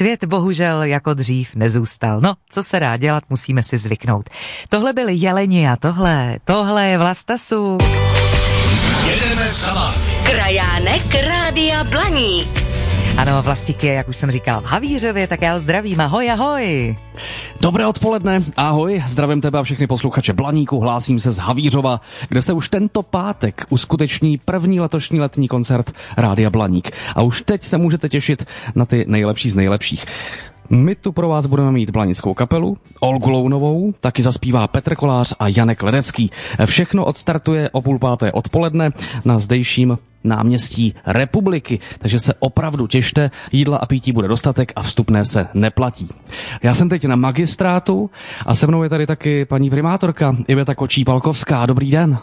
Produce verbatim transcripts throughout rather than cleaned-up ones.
Svět bohužel jako dřív nezůstal. No, co se dá dělat, musíme si zvyknout. Tohle byli jeleni a tohle, tohle je Vlastasuk. Jedeme sama. Krajánek Rádia Blaník. Ano, Vlastík je, jak už jsem říkal, v Havířově, tak já ho zdravím. Ahoj, ahoj. Dobré odpoledne, ahoj, zdravím tebe a všechny posluchače Blaníku, hlásím se z Havířova, kde se už tento pátek uskuteční první letošní letní koncert Rádia Blaník. A už teď se můžete těšit na ty nejlepší z nejlepších. My tu pro vás budeme mít blanickou kapelu, Olgu Lounovou, taky zaspívá Petr Kolář a Janek Ledecký. Všechno odstartuje o půl páté odpoledne na zdejším náměstí Republiky, takže se opravdu těšte, jídla a pití bude dostatek a vstupné se neplatí. Já jsem teď na magistrátu a se mnou je tady taky paní primátorka Iveta Kočí-Palkovská. Dobrý den.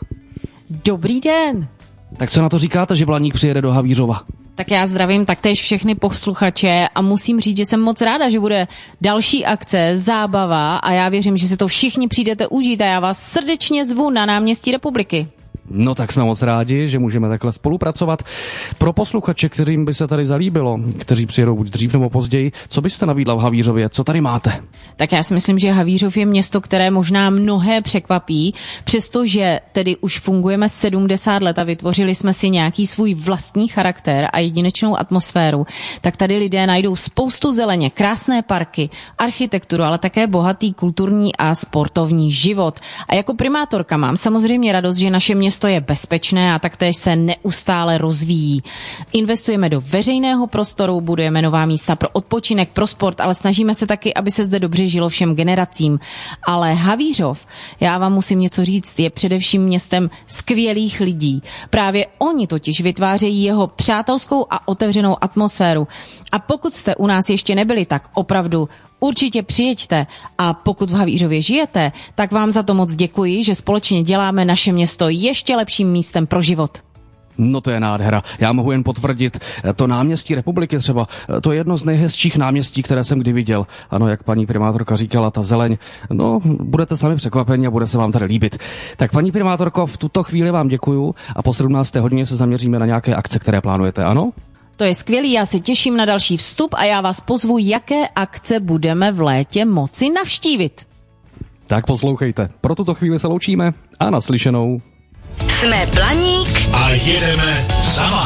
Dobrý den. Tak co na to říkáte, že Blaník přijede do Havířova? Tak já zdravím taktéž všechny posluchače a musím říct, že jsem moc ráda, že bude další akce, zábava a já věřím, že si to všichni přijdete užít a já vás srdečně zvu na náměstí Republiky. No tak jsme moc rádi, že můžeme takhle spolupracovat. Pro posluchače, kterým by se tady zalíbilo, kteří přijedou buď dřív nebo později, co byste nabídla v Havířově? Co tady máte? Tak já si myslím, že Havířov je město, které možná mnohé překvapí, přestože tedy už fungujeme sedmdesát let a vytvořili jsme si nějaký svůj vlastní charakter a jedinečnou atmosféru, tak tady lidé najdou spoustu zeleně, krásné parky, architekturu, ale také bohatý kulturní a sportovní život. A jako primátorka mám samozřejmě radost, že naše město je bezpečné a taktéž se neustále rozvíjí. Investujeme do veřejného prostoru, budujeme nová místa pro odpočinek, pro sport, ale snažíme se taky, aby se zde dobře žilo všem generacím. Ale Havířov, já vám musím něco říct, je především městem skvělých lidí. Právě oni totiž vytvářejí jeho přátelskou a otevřenou atmosféru. A pokud jste u nás ještě nebyli, tak opravdu určitě přijeďte a pokud v Havířově žijete, tak vám za to moc děkuji, že společně děláme naše město ještě lepším místem pro život. No to je nádhera. Já mohu jen potvrdit, to náměstí Republiky třeba, to je jedno z nejhezčích náměstí, které jsem kdy viděl. Ano, jak paní primátorka říkala, ta zeleň, no, budete sami překvapeni a bude se vám tady líbit. Tak paní primátorko, v tuto chvíli vám děkuju a po sedmnácté hodině se zaměříme na nějaké akce, které plánujete, ano? To je skvělý, já se těším na další vstup a já vás pozvu, jaké akce budeme v létě moci navštívit. Tak poslouchejte, pro tuto chvíli se loučíme a naslyšenou. Jsme Blaník a jedeme sama.